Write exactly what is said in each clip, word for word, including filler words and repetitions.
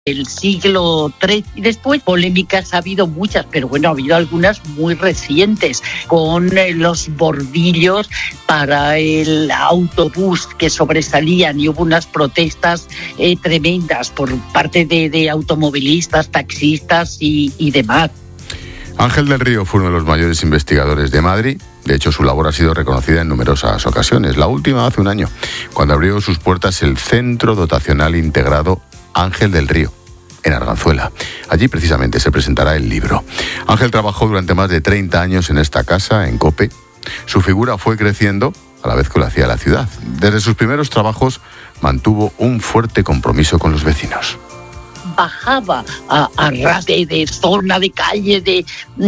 el siglo trece y después. Polémicas ha habido muchas, pero bueno, ha habido algunas muy recientes, con eh, los bordillos para el autobús que sobresalían, y hubo unas protestas eh, tremendas por parte de, de automovilistas, taxistas y, y demás. Ángel del Río fue uno de los mayores investigadores de Madrid. De hecho, su labor ha sido reconocida en numerosas ocasiones. La última hace un año, cuando abrió sus puertas el Centro Dotacional Integrado Ángel del Río, en Arganzuela. Allí precisamente se presentará el libro. Ángel trabajó durante más de treinta años en esta casa, en COPE. Su figura fue creciendo a la vez que lo hacía la ciudad. Desde sus primeros trabajos mantuvo un fuerte compromiso con los vecinos. Bajaba a, a ras de, de zona de calle de,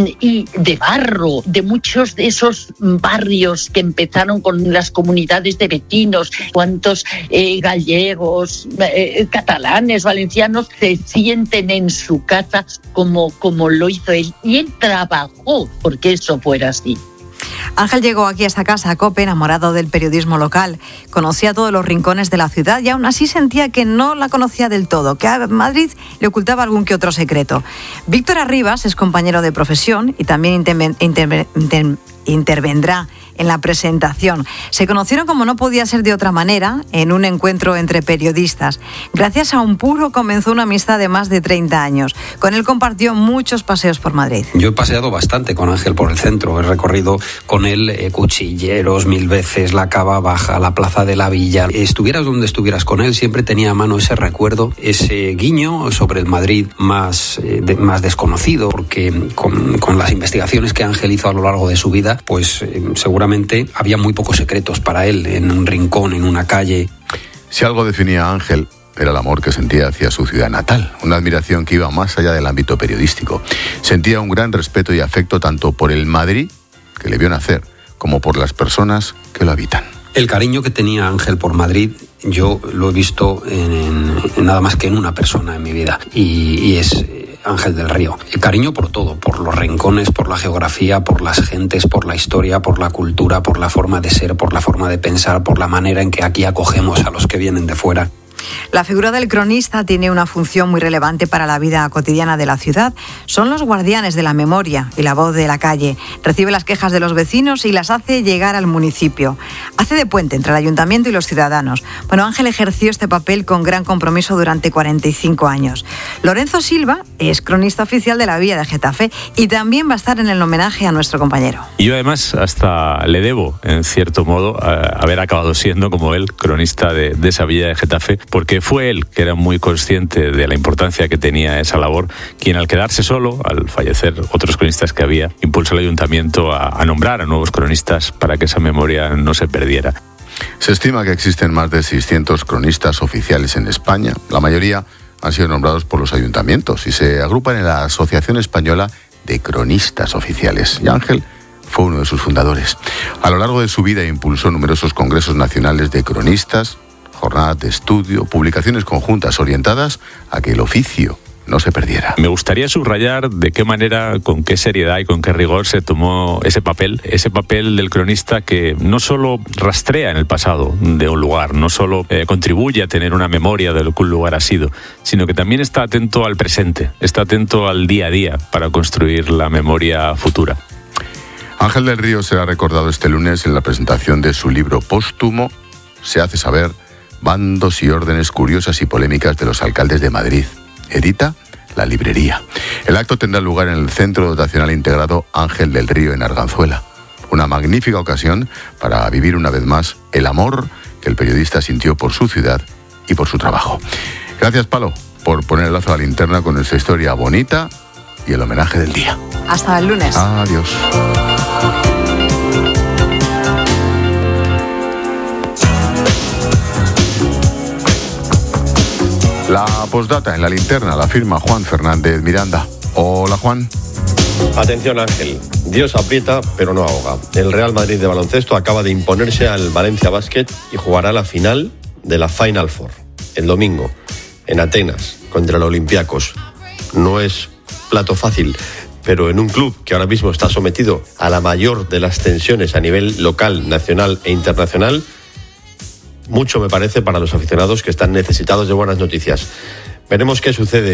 y de barro, de muchos de esos barrios que empezaron con las comunidades de vecinos. Cuántos eh, gallegos, eh, catalanes, valencianos se sienten en su casa como, como lo hizo él. Y él trabajó porque eso fuera así. Ángel llegó aquí a esta casa, a COPE, enamorado del periodismo local. Conocía todos los rincones de la ciudad y aún así sentía que no la conocía del todo, que a Madrid le ocultaba algún que otro secreto. Víctor Arribas es compañero de profesión y también interven- interven- inter- intervendrá en la presentación. Se conocieron, como no podía ser de otra manera, en un encuentro entre periodistas. Gracias a un puro comenzó una amistad de más de treinta años. Con él compartió muchos paseos por Madrid. Yo he paseado bastante con Ángel por el centro. He recorrido con él eh, Cuchilleros mil veces, la Cava Baja, la Plaza de la Villa. Estuvieras donde estuvieras con él, siempre tenía a mano ese recuerdo, ese guiño sobre el Madrid más, eh, de, más desconocido, porque con, con las investigaciones que Ángel hizo a lo largo de su vida, pues eh, seguramente había muy pocos secretos para él en un rincón, en una calle. Si algo definía a Ángel, era el amor que sentía hacia su ciudad natal, una admiración que iba más allá del ámbito periodístico. Sentía un gran respeto y afecto tanto por el Madrid que le vio nacer, como por las personas que lo habitan. El cariño que tenía Ángel por Madrid, yo lo he visto en, en, en nada más que en una persona en mi vida, y, y es Ángel del Río. El cariño por todo, por los rincones, por la geografía, por las gentes, por la historia, por la cultura, por la forma de ser, por la forma de pensar, por la manera en que aquí acogemos a los que vienen de fuera. La figura del cronista tiene una función muy relevante para la vida cotidiana de la ciudad. Son los guardianes de la memoria y la voz de la calle. Recibe las quejas de los vecinos y las hace llegar al municipio. Hace de puente entre el ayuntamiento y los ciudadanos. Bueno, Ángel ejerció este papel con gran compromiso durante cuarenta y cinco años. Lorenzo Silva es cronista oficial de la Villa de Getafe y también va a estar en el homenaje a nuestro compañero. Y yo además hasta le debo, en cierto modo, haber acabado siendo como él cronista de, de esa Villa de Getafe, porque fue él, que era muy consciente de la importancia que tenía esa labor, quien al quedarse solo, al fallecer otros cronistas que había, impulsó al ayuntamiento a, a nombrar a nuevos cronistas para que esa memoria no se perdiera. Se estima que existen más de seiscientos cronistas oficiales en España. La mayoría han sido nombrados por los ayuntamientos y se agrupan en la Asociación Española de Cronistas Oficiales. Y Ángel fue uno de sus fundadores. A lo largo de su vida impulsó numerosos congresos nacionales de cronistas, jornadas de estudio, publicaciones conjuntas orientadas a que el oficio no se perdiera. Me gustaría subrayar de qué manera, con qué seriedad y con qué rigor se tomó ese papel, ese papel del cronista que no solo rastrea en el pasado de un lugar, no solo eh, contribuye a tener una memoria de lo que un lugar ha sido, sino que también está atento al presente, está atento al día a día para construir la memoria futura. Ángel del Río será recordado este lunes en la presentación de su libro póstumo, Se hace saber, bandos y órdenes curiosas y polémicas de los alcaldes de Madrid. Edita La Librería. El acto tendrá lugar en el Centro Dotacional Integrado Ángel del Río en Arganzuela. Una magnífica ocasión para vivir una vez más el amor que el periodista sintió por su ciudad y por su trabajo. Gracias, Palo, por poner el lazo a la linterna con nuestra historia bonita y el homenaje del día. Hasta el lunes. Adiós. La postdata en la linterna la firma Juan Fernández Miranda. Hola, Juan. Atención, Ángel. Dios aprieta, pero no ahoga. El Real Madrid de baloncesto acaba de imponerse al Valencia Basket y jugará la final de la Final Four el domingo en Atenas contra el Olympiacos. No es plato fácil, pero en un club que ahora mismo está sometido a la mayor de las tensiones a nivel local, nacional e internacional, mucho me parece para los aficionados que están necesitados de buenas noticias. Veremos qué sucede.